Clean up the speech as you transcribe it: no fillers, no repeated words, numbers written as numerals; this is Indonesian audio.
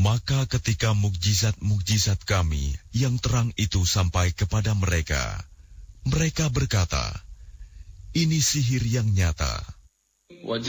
Maka ketika mukjizat-mukjizat kami yang terang itu sampai kepada mereka, mereka berkata, "Ini sihir yang nyata."